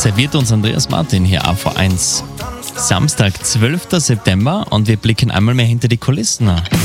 serviert uns Andreas Martin hier AV1. Samstag, 12. September und wir blicken einmal mehr hinter die Kulissen.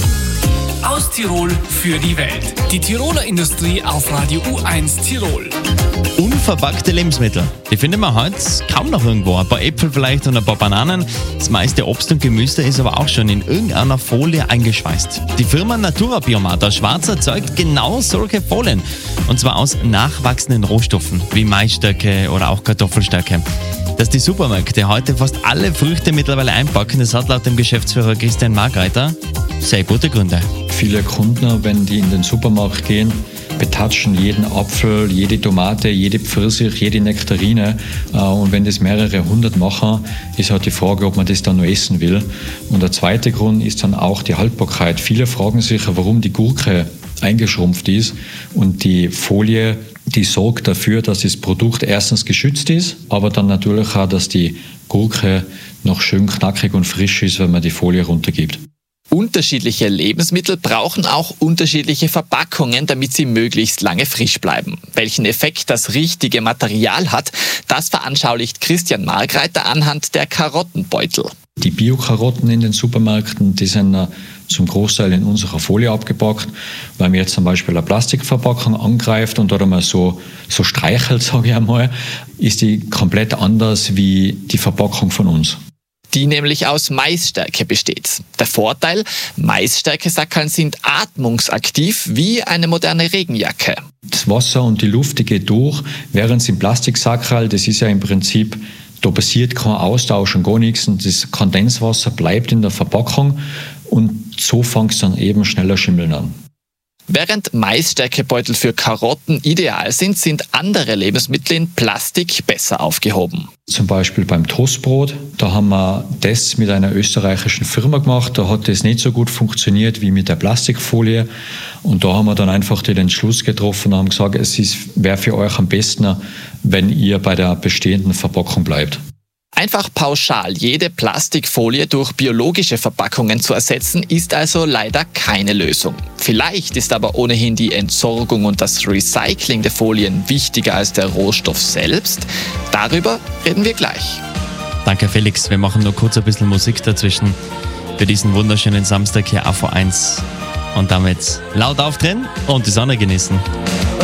Aus Tirol für die Welt. Die Tiroler Industrie auf Radio U1 Tirol. Unverpackte Lebensmittel, die finden wir heute kaum noch irgendwo. Ein paar Äpfel vielleicht und ein paar Bananen. Das meiste Obst und Gemüse ist aber auch schon in irgendeiner Folie eingeschweißt. Die Firma Natura Biomat aus Schwarz erzeugt genau solche Folien. Und zwar aus nachwachsenden Rohstoffen wie Maisstöcke oder auch Kartoffelstärke. Dass die Supermärkte heute fast alle Früchte mittlerweile einpacken, das hat laut dem Geschäftsführer Christian Margreiter sehr gute Gründe. Viele Kunden, wenn die in den Supermarkt gehen, betatschen jeden Apfel, jede Tomate, jede Pfirsich, jede Nektarine. Und wenn das mehrere hundert machen, ist halt die Frage, ob man das dann noch essen will. Und der zweite Grund ist dann auch die Haltbarkeit. Viele fragen sich, warum die Gurke eingeschrumpft ist. Und die Folie, die sorgt dafür, dass das Produkt erstens geschützt ist, aber dann natürlich auch, dass die Gurke noch schön knackig und frisch ist, wenn man die Folie runtergibt. Unterschiedliche Lebensmittel brauchen auch unterschiedliche Verpackungen, damit sie möglichst lange frisch bleiben. Welchen Effekt das richtige Material hat, das veranschaulicht Christian Margreiter anhand der Karottenbeutel. Die Bio-Karotten in den Supermärkten, die sind zum Großteil in unserer Folie abgepackt. Wenn man jetzt zum Beispiel eine Plastikverpackung angreift und oder mal so streichelt, sage ich einmal, ist die komplett anders wie die Verpackung von uns. Die nämlich aus Maisstärke besteht. Der Vorteil, Maisstärke-Sackerln sind atmungsaktiv wie eine moderne Regenjacke. Das Wasser und die Luft, die geht durch, während es im Plastiksackerl, das ist ja im Prinzip, da passiert kein Austausch und gar nichts und das Kondenswasser bleibt in der Verpackung und so fängt es dann eben schneller schimmeln an. Während Maisstärkebeutel für Karotten ideal sind, sind andere Lebensmittel in Plastik besser aufgehoben. Zum Beispiel beim Toastbrot, da haben wir Tests mit einer österreichischen Firma gemacht, da hat das nicht so gut funktioniert wie mit der Plastikfolie und da haben wir dann einfach den Entschluss getroffen und haben gesagt, wäre für euch am besten, wenn ihr bei der bestehenden Verpackung bleibt. Einfach pauschal jede Plastikfolie durch biologische Verpackungen zu ersetzen, ist also leider keine Lösung. Vielleicht ist aber ohnehin die Entsorgung und das Recycling der Folien wichtiger als der Rohstoff selbst. Darüber reden wir gleich. Danke Felix, wir machen nur kurz ein bisschen Musik dazwischen für diesen wunderschönen Samstag hier AV1 und damit laut aufdrehen und die Sonne genießen.